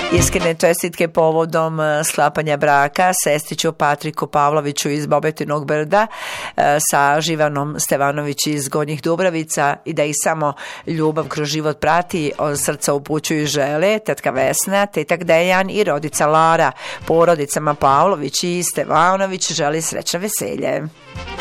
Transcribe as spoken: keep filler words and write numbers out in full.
Iskrene čestitke povodom sklapanja braka sestriću Patriku Pavloviću iz Bobetinog Brda sa Živanom Stevanović iz Gornjih Dubravica i da ih samo ljubav kroz život prati, od srca upućuju žele tetka Vesna, tetak Dejan i rodica Lara. Porodicama Pavlović i Stevanović želi srećno veselje.